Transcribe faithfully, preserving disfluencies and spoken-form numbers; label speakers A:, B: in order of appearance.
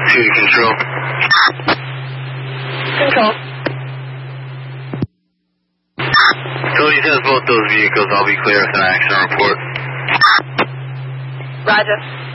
A: two to control.
B: Control.
A: Cody has both those vehicles. I'll be clear with an action report.
B: Roger.